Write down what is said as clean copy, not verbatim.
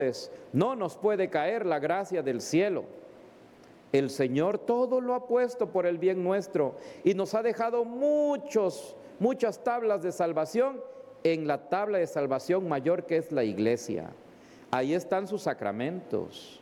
no nos puede caer la gracia del cielo. El Señor todo lo ha puesto por el bien nuestro y nos ha dejado muchas tablas de salvación en la tabla de salvación mayor que es la iglesia. Ahí están sus sacramentos.